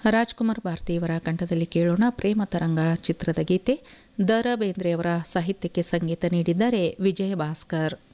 ರಾಜ್ಕುಮಾರ್ ಭಾರತಿಯವರ ಕಂಠದಲ್ಲಿ ಕೇಳೋಣ ಪ್ರೇಮ ತರಂಗ ಚಿತ್ರದ ಗೀತೆ. ದ ರಾ ಬೇಂದ್ರೆಯವರ ಸಾಹಿತ್ಯಕ್ಕೆ ಸಂಗೀತ ನೀಡಿದ್ದಾರೆ ವಿಜಯ ಭಾಸ್ಕರ್.